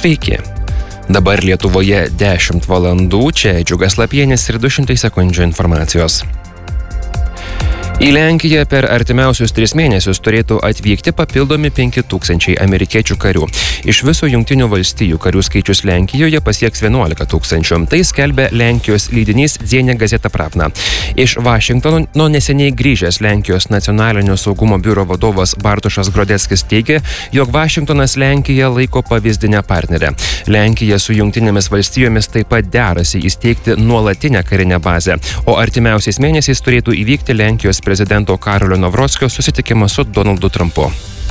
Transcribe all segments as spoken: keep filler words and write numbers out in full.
Sveiki. Dabar Lietuvoje dešimt valandų, čia Džiugas Lapienis ir du šimtai sekundžių informacijos. Į Lenkiją per artimiausius tris mėnesius turėtų atvykti papildomi penki tūkstančiai amerikiečių karių. Iš viso Jungtinių valstijų karių skaičius Lenkijoje pasieks vienuolika tūkstančių. Tai skelbia Lenkijos leidinys Dzienė Gazeta Pravda. Iš Vašingtono neseniai grįžęs Lenkijos nacionalinio saugumo biuro vadovas Bartošas Grodeckis teigia, jog Vašingtonas Lenkiją laiko pavyzdinę partnerę. Lenkija su Jungtinėmis valstijomis taip pat derasi įsteigti nuolatinę karinę bazę, o artimiausiais mėnesiais turėtų įvykti Lenkijos prezidento Karolio Nawrocko susitikimas su Donaldu Trumpu.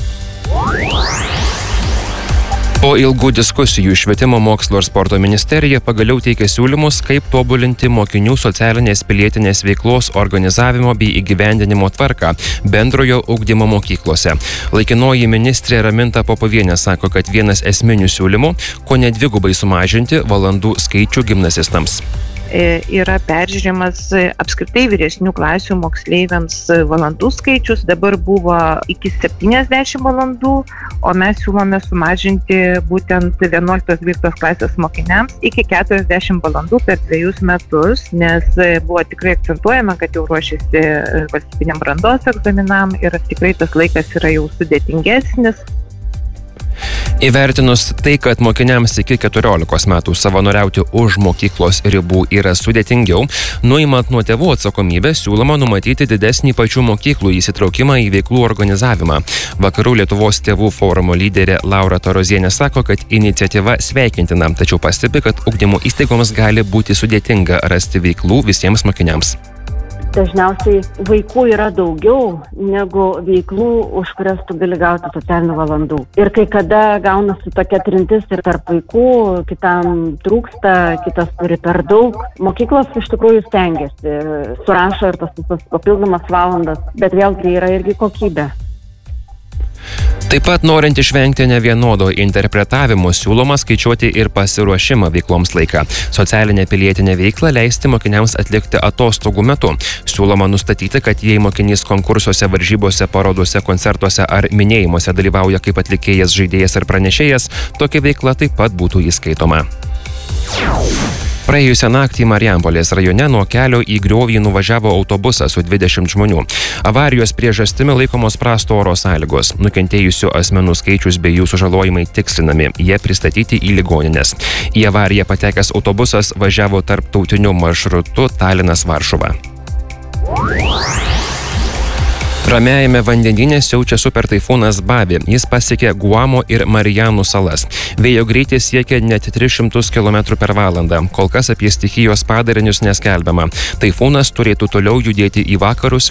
Po ilgų diskusijų Švietimo, mokslo ir sporto ministerija pagaliau teikia siūlymus, kaip tobulinti mokinių socialinės pilietinės veiklos organizavimo bei įgyvendinimo tvarką bendrojo ugdymo mokyklose. Laikinoji ministrė Raminta Popovienė sako, kad vienas esminių siūlymų – kone dvigubai sumažinti valandų skaičių gimnazistams. Yra peržiūrimas apskritai vyresnių klasių moksleiviams valandų skaičius. Dabar buvo iki septyniasdešimt valandų, o mes siūlome sumažinti būtent vienuoliktos dvyliktos klasės mokiniams iki keturiasdešimt valandų per dviejus metus, nes buvo tikrai akcentuojama, kad jau ruošiasi valstybiniam brandos egzaminam ir tikrai tas laikas yra jau sudėtingesnis. Įvertinus tai, kad mokiniams iki keturiolikos metų savanoriauti už mokyklos ribų yra sudėtingiau, nuimant nuo tėvų atsakomybę, siūloma numatyti didesnį pačių mokyklų įsitraukimą į veiklų organizavimą. Vakarų Lietuvos tėvų forumo lyderė Laura Tarozienė sako, kad iniciatyva sveikintina, tačiau pastebi, kad ugdymo įstaigoms gali būti sudėtinga rasti veiklų visiems mokiniams. Dažniausiai vaikų yra daugiau negu veiklų, už kurias tu gali gauti socialinių valandų. Ir kai kada gaunasi tokia trintis ir tarp vaikų, kitam trūksta, kitas turi per daug. Mokyklos iš tikrųjų stengiasi, surašo ir tas visas papildomas valandas, bet vėlgi yra irgi kokybė. Taip pat norint išvengti nevienodo interpretavimo, siūloma skaičiuoti ir pasiruošimą veikloms laiką. Socialinę pilietinę veiklą leisti mokiniams atlikti atostogų metu. Siūloma nustatyti, kad jei mokinys konkursuose, varžybose, parodose, koncertuose ar minėjimuose dalyvauja kaip atlikėjas, žaidėjas ar pranešėjas, tokia veikla taip pat būtų įskaitoma. Praėjusią naktį Marijampolės rajone nuo kelio į griovį nuvažiavo autobusas su dvidešimt žmonių. Avarijos priežastimi laikomos prasto oro sąlygos. Nukentėjusių asmenų skaičius bei jų sužalojimai tikslinami. Jie pristatyti į ligonines. Į avariją patekęs autobusas važiavo tarptautiniu maršrutu Talinas-Varšuva. Ramiajame vandenyne siaučia super taifūnas Babi. Jis pasiekė Guamo ir Marijanų salas. Vėjo greitis siekia net tris šimtus kilometrų per valandą. Kol kas apie stichijos padarinius neskelbiama. Taifūnas turėtų toliau judėti į vakarus